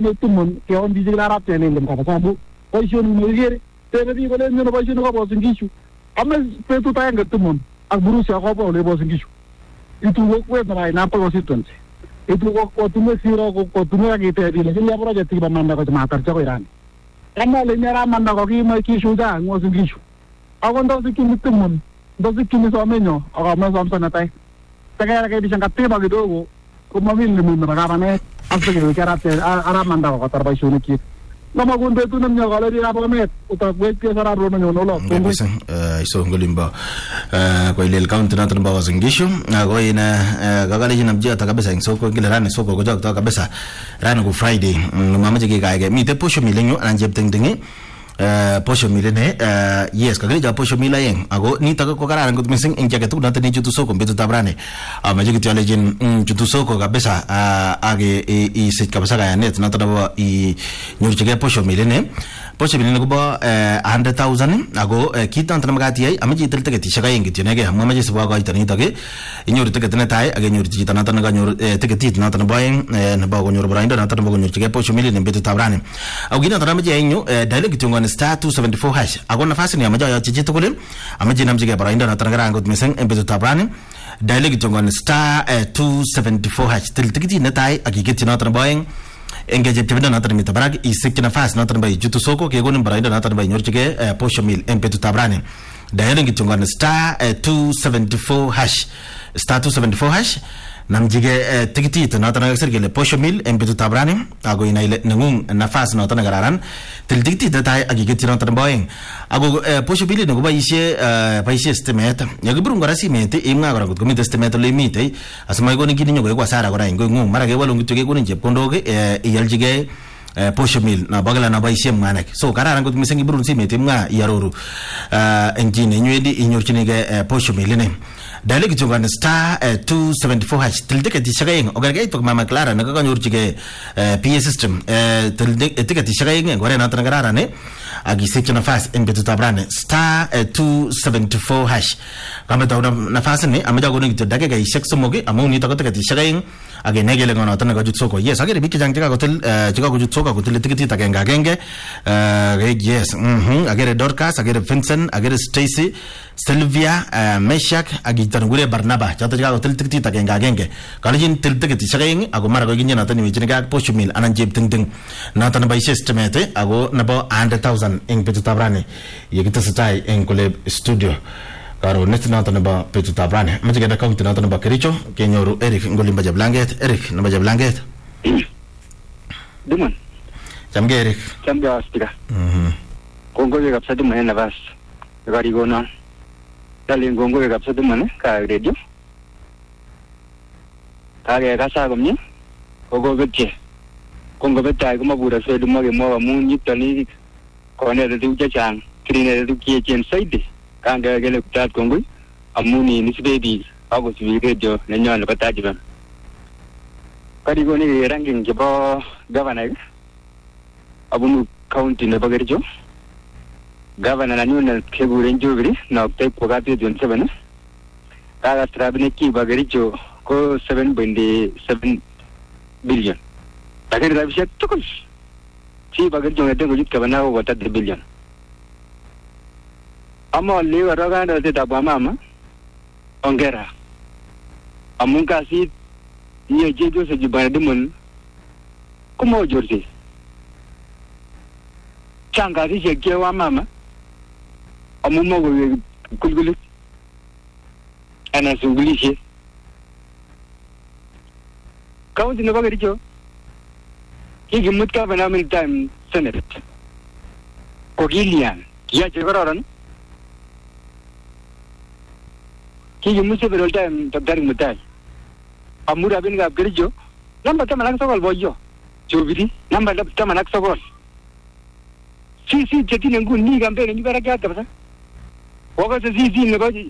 netumon keon bijik larap chenilem kwa sababu boisioni mwigere tebe bi kole nyono boisioni ko bosingishu ame petut aenge tumon ak burusi akobo ole bosingishu itu kwet na ina pa constituency itu ko tume siro ko tume akite dile ya project ba manda ko matar ko iran kama le nyara manda ko ki ma ki shuda ngosingishu ako ndo sikini tumon ndo sikini so menyo ako ma so amsana tai tagara ke bisang katiba kidogo kumamili mun ragarane after ke karate ara manda ko tar boisioni ki nama gunde tu namnya kalau di apa met utak wait ke sara ro no lo iso ngolimba ko ile county na tamba wazingisho ko ina gagale jina mjia kabisa soko kile rani soko goja kabisa rani ku Friday mama jige gaige mi te posho milenyo anjeb tengtengi posho milene yes kagale ja posho milayeng ago ni taka ko kararan gut missing inja ketu na tani jutu soko betu tabrane amaje gitu alejin jutu soko kabisa age i sit kabisa ga net na tada i nyurchige posho milene ko ba 100,000 ago kita antana magati ai amaje tel tege tisha ga yengi tinege amaje swa ga itani tage inyor tege tene tai age nyor ti tana tana ga nyor tege tit na tana bayen na ba go nyor brainda na tana ba go nyurchige posho milene betu tabrane agina tana maje enyo dale kitungo star 274 hash ago nafasi ni amaja ya chichi tukule amaji namjige barainda na tanagara ngot meseng embezo tabrani dale gitongon star 274 hash tiltikiti natai agigeti na tanbaeng engage tibenda na tanmita barag isik nafasi na tanbai jutu soko ke gonin barainda na tanbai nyorchige posho mil embezo tabrani dale gitongon star 274 hash star 274 hash namjige tikiti na tanaga sergele posho mil embetu tabrani ago ina ile ngung nafas na tanaga raran til tikiti data agigeti na tanboyeng ago posho mil ngo baishe estimate yagi burunga rasimete imga gora gut komite estimate limite asma go ni kinyo go sara gora ngung mara ge walungu tuge go ni jep kondoge yaljige posho mil na bagala na baishe manek so kararan gut misengi burun simete imga yaroro engine nyedi inyorchinige posho mil ne dale kitunga star 274 hash tilde ti shagayen ogargai to mama clara na ka nyorchige PS system tilde ti shagayen gore na tangarara ne agi section fast embetu tabrane star 274 hash kama tawna nafasi ne amaja go ni daga ga ishek somoge amuni to ka ti shagayen age negele ngona tanaga jutsoko yes age biki jang tiga hotel tiga go jutsoka go tilde tagenga genge yes age Dorcas age Vincent age Stacy Sylvia Meshak agi tanugure Barnaba chata tiga hotel tikti tagenga genge kalajin tilde ti shagayen ago mara go ginya na tani wichini ga posho mil anan jeb ting na tan bay systemete ago nabo 100,000 ing petu tabrane yegita satai ing kole studio karo net na tan ba petu tabrane majiga da kaunti na tan ba kericho kenyoru Eric ngolimba jablanget Eric na jablanget duman jamge Eric jamge astiga kongo ye kapsa duman na bas gari gona dali kongo ye kapsa duman ka radio kage kasa gomni kongo betche kongo betai kuma bura se dum mage mo mun yitani kone de du jang krine de ki chen saide kanga gele kutat kongo amuni nisbedi ago sibi radio nenya na bataji ban kadi goni ranking jebo governor abunu county ne bagerjo governor anu na kegure njogri na te pogati 27 kaga trabine ki bagerjo ko 7.7 billion takir da bisha tukul si bagerjo ngade gojit kabana ko wata 3 billion amma le waraga da te tabama ongera amunka si ye jejo se jibana demun kuma jorse changa si je gewa mama amumo go kulguli ana sungulishe kaunti no bagarijo kigi mutka bana min time senate ko gilian ya je gororan kigi musse berol time tabdar mutai amura bin ga garijo namba tamanak sokol boyo jobiri namba tamanak sokol si jeti nengu ni gambe ni bara ga tabasa woga si ne ba